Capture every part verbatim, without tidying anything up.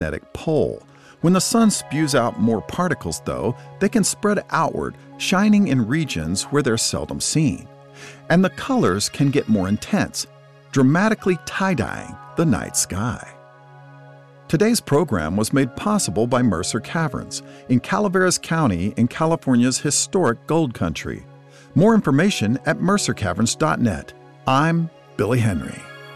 magnetic pole. When the sun spews out more particles, though, they can spread outward, shining in regions where they're seldom seen. And the colors can get more intense, dramatically tie-dyeing the night sky. Today's program was made possible by Mercer Caverns in Calaveras County in California's historic gold country. More information at mercer caverns dot net. I'm Billy Henry.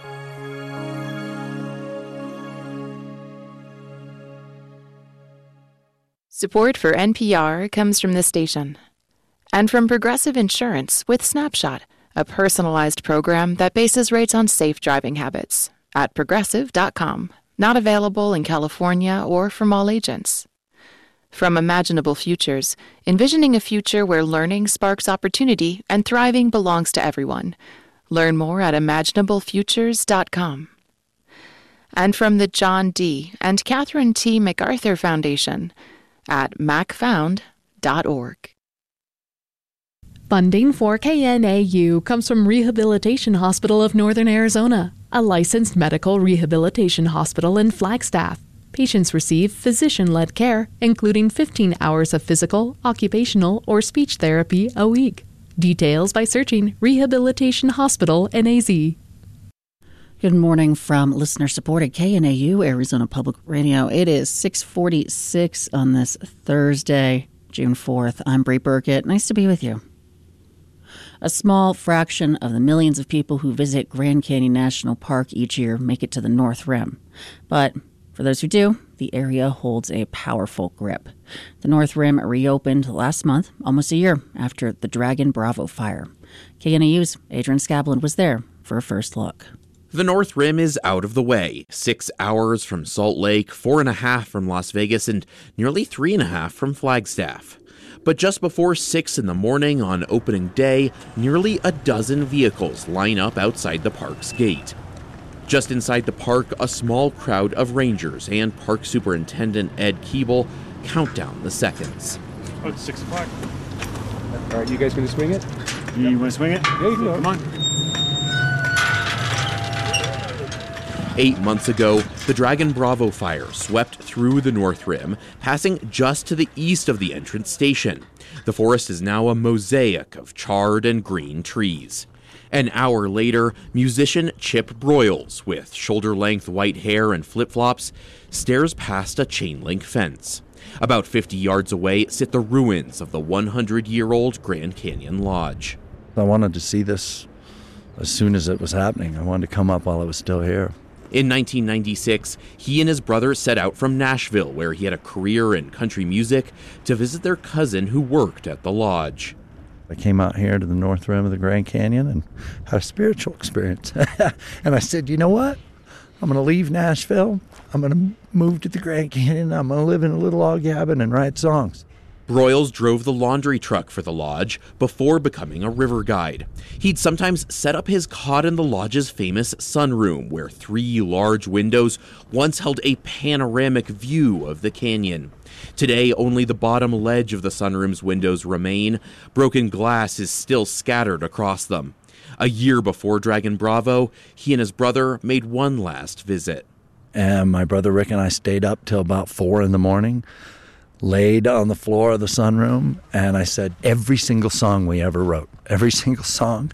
Support for N P R comes from this station and from Progressive Insurance with Snapshot, a personalized program that bases rates on safe driving habits at progressive dot com. Not available in California or from all agents. From Imaginable Futures, envisioning a future where learning sparks opportunity and thriving belongs to everyone. Learn more at imaginable futures dot com. And from the John D. and Catherine T. MacArthur Foundation at mac found dot org. Funding for K N A U comes from Rehabilitation Hospital of Northern Arizona, a licensed medical rehabilitation hospital in Flagstaff. Patients receive physician-led care, including fifteen hours of physical, occupational, or speech therapy a week. Details by searching Rehabilitation Hospital N A Z. Good morning from listener-supported K N A U, Arizona Public Radio. It is six forty-six on this Thursday, June fourth. I'm Bree Burkett. Nice to be with you. A small fraction of the millions of people who visit Grand Canyon National Park each year make it to the North Rim. But for those who do, the area holds a powerful grip. The North Rim reopened last month, almost a year after the Dragon Bravo fire. K N A U's Adrian Scabland was there for a first look. The North Rim is out of the way. Six hours from Salt Lake, four and a half from Las Vegas, and nearly three and a half from Flagstaff. But just before six in the morning on opening day, nearly a dozen vehicles line up outside the park's gate. Just inside the park, a small crowd of rangers and Park Superintendent Ed Keeble count down the seconds. Oh, it's six o'clock. All right, you guys gonna swing it? You yep. want to swing it? Yeah, you can. Come on. Eight months ago, the Dragon Bravo fire swept through the North Rim, passing just to the east of the entrance station. The forest is now a mosaic of charred and green trees. An hour later, musician Chip Broyles, with shoulder-length white hair and flip-flops, stares past a chain-link fence. About fifty yards away sit the ruins of the one hundred year old Grand Canyon Lodge. I wanted to see this as soon as it was happening. I wanted to come up while it was still here. In nineteen ninety-six, he and his brother set out from Nashville, where he had a career in country music, to visit their cousin who worked at the lodge. I came out here to the North Rim of the Grand Canyon and had a spiritual experience. And I said, you know what? I'm going to leave Nashville. I'm going to move to the Grand Canyon. I'm going to live in a little log cabin and write songs. Broyles drove the laundry truck for the lodge before becoming a river guide. He'd sometimes set up his cot in the lodge's famous sunroom, where three large windows once held a panoramic view of the canyon. Today, only the bottom ledge of the sunroom's windows remain. Broken glass is still scattered across them. A year before Dragon Bravo, he and his brother made one last visit. And my brother Rick and I stayed up till about four in the morning, laid on the floor of the sunroom, and I said, every single song we ever wrote, every single song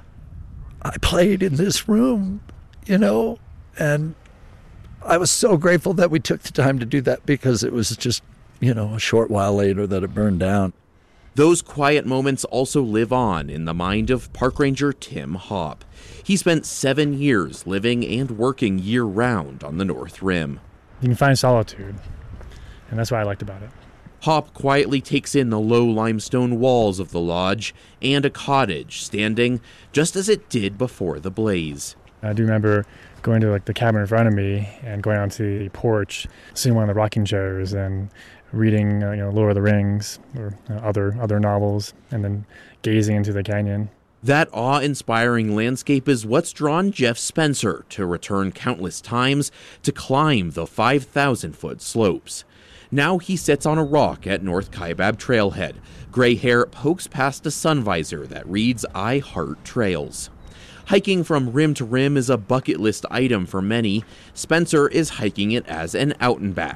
I played in this room, you know, and I was so grateful that we took the time to do that, because it was just, you know, a short while later that it burned down. Those quiet moments also live on in the mind of Park Ranger Tim Hopp. He spent seven years living and working year-round on the North Rim. You can find solitude, and that's what I liked about it. Hopp quietly takes in the low limestone walls of the lodge and a cottage standing just as it did before the blaze. I do remember going to like the cabin in front of me and going onto the porch, sitting on one of the rocking chairs and reading, uh, you know, Lord of the Rings or uh, other other novels, and then gazing into the canyon. That awe-inspiring landscape is what's drawn Jeff Spencer to return countless times to climb the five thousand foot slopes. Now he sits on a rock at North Kaibab Trailhead. Gray hair pokes past a sun visor that reads, I Heart Trails. Hiking from rim to rim is a bucket list item for many. Spencer is hiking it as an out and back.